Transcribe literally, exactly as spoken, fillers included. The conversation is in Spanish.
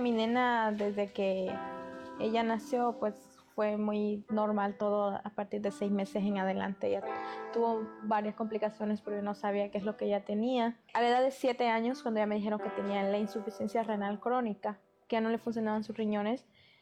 mi nena, desde que ella nació, pues fue muy normal todo a partir de seis meses en adelante. Ella tuvo varias complicaciones porque no sabía qué es lo que ella tenía. A la edad de siete años, cuando ya me dijeron que tenía la insuficiencia renal crónica, que ya no le funcionaban sus riñones,